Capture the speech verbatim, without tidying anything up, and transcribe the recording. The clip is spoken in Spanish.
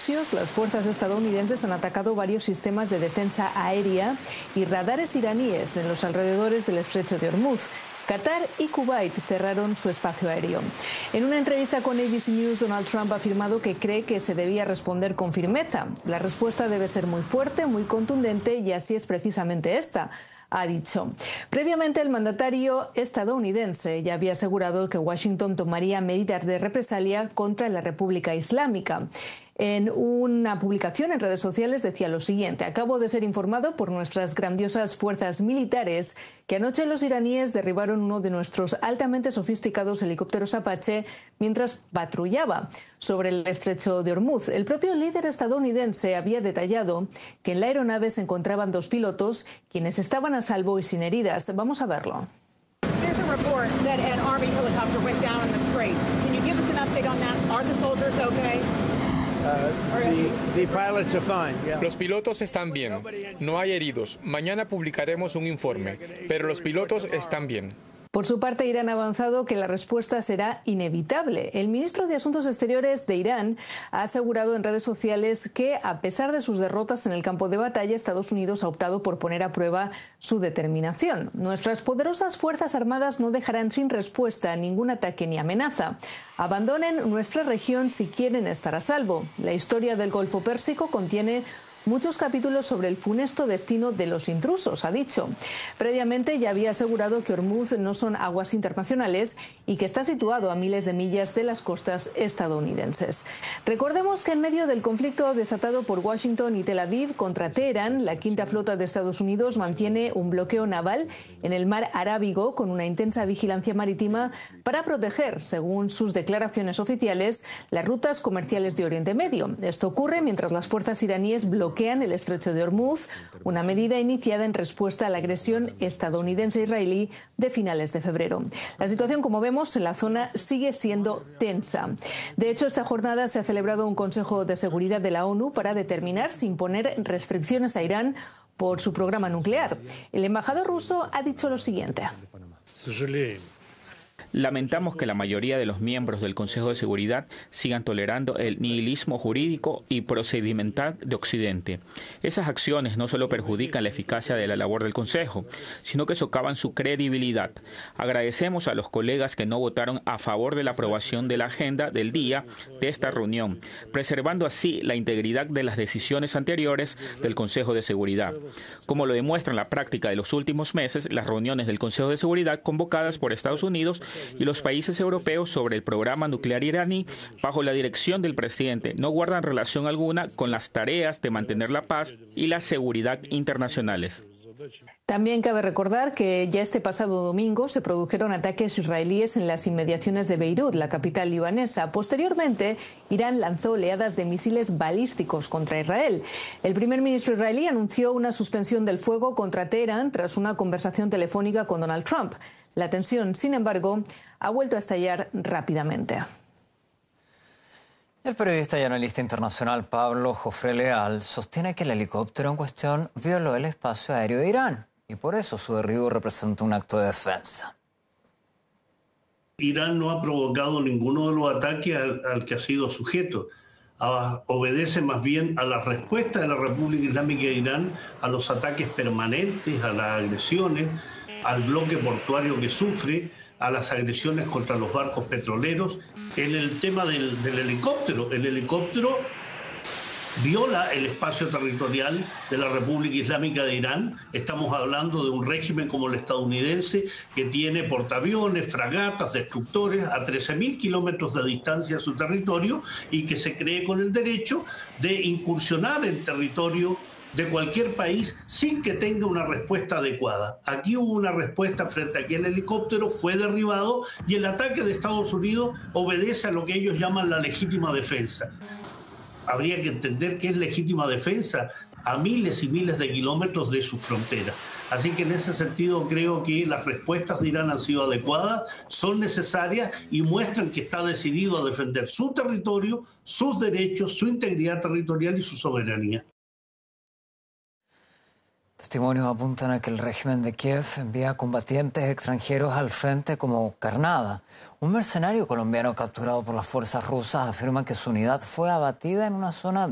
Axios, las fuerzas estadounidenses han atacado varios sistemas de defensa aérea y radares iraníes en los alrededores del estrecho de Hormuz. Qatar y Kuwait cerraron su espacio aéreo. En una entrevista con A B C News, Donald Trump ha afirmado que cree que se debía responder con firmeza. La respuesta debe ser muy fuerte, muy contundente, y así es precisamente esta, ha dicho. Previamente, el mandatario estadounidense ya había asegurado que Washington tomaría medidas de represalia contra la República Islámica. En una publicación en redes sociales decía lo siguiente: acabo de ser informado por nuestras grandiosas fuerzas militares que anoche los iraníes derribaron uno de nuestros altamente sofisticados helicópteros Apache mientras patrullaba sobre el estrecho de Hormuz. El propio líder estadounidense había detallado que en la aeronave se encontraban dos pilotos, quienes estaban a salvo y sin heridas. Vamos a verlo. There's a report that an Army helicopter went down in the Strait. Can you give us an update on that? Are the soldiers okay? Uh, the, the pilots are fine, yeah. Los pilotos están bien, no hay heridos. Mañana publicaremos un informe, pero los pilotos están bien. Por su parte, Irán ha avanzado que la respuesta será inevitable. El ministro de Asuntos Exteriores de Irán ha asegurado en redes sociales que, a pesar de sus derrotas en el campo de batalla, Estados Unidos ha optado por poner a prueba su determinación. Nuestras poderosas Fuerzas Armadas no dejarán sin respuesta ningún ataque ni amenaza. Abandonen nuestra región si quieren estar a salvo. La historia del Golfo Pérsico contiene muchos capítulos sobre el funesto destino de los intrusos, ha dicho. Previamente ya había asegurado que Hormuz no son aguas internacionales y que está situado a miles de millas de las costas estadounidenses. Recordemos que en medio del conflicto desatado por Washington y Tel Aviv contra Teherán, la quinta flota de Estados Unidos mantiene un bloqueo naval en el mar Arábigo con una intensa vigilancia marítima para proteger, según sus declaraciones oficiales, las rutas comerciales de Oriente Medio. Esto ocurre mientras las fuerzas iraníes bloquean bloquean el estrecho de Hormuz, una medida iniciada en respuesta a la agresión estadounidense-israelí de finales de febrero. La situación, como vemos, en la zona sigue siendo tensa. De hecho, esta jornada se ha celebrado un Consejo de Seguridad de la ONU para determinar si imponer restricciones a Irán por su programa nuclear. El embajador ruso ha dicho lo siguiente: lamentamos que la mayoría de los miembros del Consejo de Seguridad sigan tolerando el nihilismo jurídico y procedimental de Occidente. Esas acciones no solo perjudican la eficacia de la labor del Consejo, sino que socavan su credibilidad. Agradecemos a los colegas que no votaron a favor de la aprobación de la agenda del día de esta reunión, preservando así la integridad de las decisiones anteriores del Consejo de Seguridad. Como lo demuestra en la práctica de los últimos meses, las reuniones del Consejo de Seguridad convocadas por Estados Unidos y los países europeos sobre el programa nuclear iraní bajo la dirección del presidente no guardan relación alguna con las tareas de mantener la paz y la seguridad internacionales. También cabe recordar que ya este pasado domingo se produjeron ataques israelíes en las inmediaciones de Beirut, la capital libanesa. Posteriormente, Irán lanzó oleadas de misiles balísticos contra Israel. El primer ministro israelí anunció una suspensión del fuego contra Teherán tras una conversación telefónica con Donald Trump. La tensión, sin embargo, ha vuelto a estallar rápidamente. El periodista y analista internacional Pablo Jofré Leal sostiene que el helicóptero en cuestión violó el espacio aéreo de Irán y por eso su derribo representa un acto de defensa. Irán no ha provocado ninguno de los ataques al, al que ha sido sujeto. A, obedece más bien a la respuesta de la República Islámica de Irán a los ataques permanentes, a las agresiones, al bloque portuario que sufre, a las agresiones contra los barcos petroleros. En el tema del, del helicóptero, el helicóptero viola el espacio territorial de la República Islámica de Irán. Estamos hablando de un régimen como el estadounidense que tiene portaaviones, fragatas, destructores a trece mil kilómetros de distancia de su territorio y que se cree con el derecho de incursionar en territorio de cualquier país sin que tenga una respuesta adecuada. Aquí hubo una respuesta frente a que el helicóptero fue derribado y el ataque de Estados Unidos obedece a lo que ellos llaman la legítima defensa. Habría que entender qué es legítima defensa a miles y miles de kilómetros de su frontera. Así que en ese sentido creo que las respuestas de Irán han sido adecuadas, son necesarias y muestran que está decidido a defender su territorio, sus derechos, su integridad territorial y su soberanía. Testimonios apuntan a que el régimen de Kiev envía combatientes extranjeros al frente como carnada. Un mercenario colombiano capturado por las fuerzas rusas afirma que su unidad fue abatida en una zona